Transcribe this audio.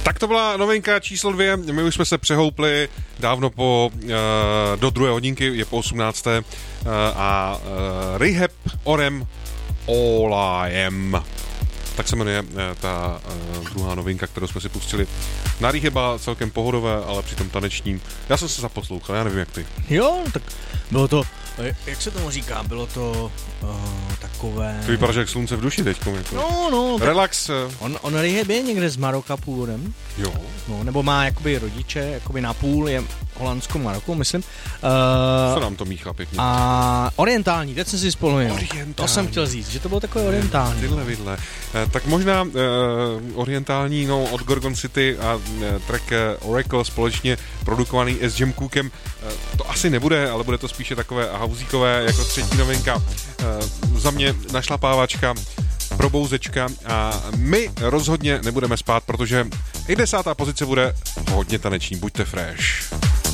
Tak to byla novinka číslo 2. My už jsme se přehoupli dávno do druhé hodinky, je po 18. A Rehab Orem All I Am. Tak se jmenuje ta druhá novinka, kterou jsme si pustili. Na Rehaba celkem pohodové, ale přitom taneční. Já jsem se zaposlouchal, já nevím jak ty. Jo, tak bylo to, jak se tomu říká, bylo to takové... To vypadá, že jak slunce v duši teďkom. Jako. No. Relax. On Rehab je někde z Maroka původem. Jo. No, nebo má jakoby rodiče, jakoby napůl je Holandsko, Maroko, myslím. Co nám to míchá pěkně. A orientální, teď jsem si spoluvěděl. To jsem chtěl říct, že to bylo takové orientální. Tyhle vidle. Tak možná orientální, no, od Gorgon City a track Oracle společně produkovaný s Jim Cookem. To asi nebude, ale bude to spíše takové houseíkové jako třetí novinka. Za mě našlapávačka, probouzečka a my rozhodně nebudeme spát, protože i 10. pozice bude hodně taneční. Buďte fresh.